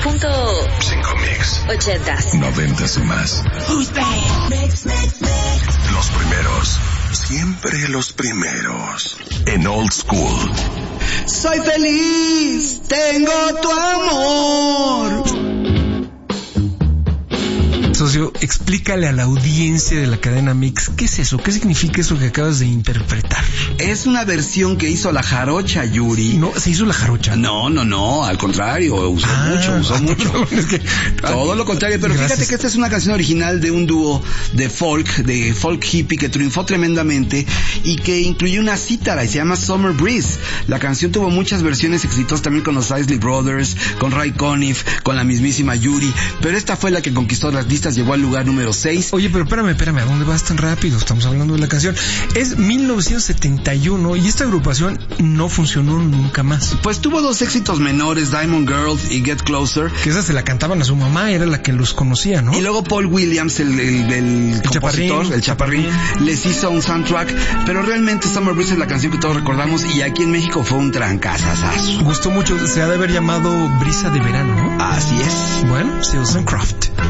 100.5 Mix. 80s. 90s y más. Los primeros. Siempre los primeros. En Old School. Soy feliz, tengo tu amor. Socio, explícale a la audiencia de la cadena Mix, ¿qué es eso? ¿Qué significa eso que acabas de interpretar? Es una versión que hizo la jarocha, Yuri. No, ¿se hizo la jarocha? No, al contrario, usó mucho. Perdón, es que... Todo lo contrario, pero Gracias. fíjate que esta es una canción original de un dúo de folk hippie que triunfó tremendamente y que incluyó una cítara y se llama Summer Breeze. La canción tuvo muchas versiones exitosas también con los Isley Brothers, con Ray Conniff, con la mismísima Yuri, pero esta fue la que conquistó las listas, llegó al lugar número 6. Oye, pero espérame, ¿a dónde vas tan rápido? Estamos hablando de la canción. Es 1971 y esta agrupación no funcionó nunca más. Pues tuvo dos éxitos menores, Diamond Girl y Get Closer. Que esas se la cantaban a su mamá, era la que los conocía, ¿no? Y luego Paul Williams, el compositor, el chaparrín, les hizo un soundtrack, pero realmente Summer Breeze es la canción que todos recordamos y aquí en México fue un trancazazazo. Gustó mucho, se ha de haber llamado Brisa de Verano, ¿no? Así es. Bueno, Seals and Croft.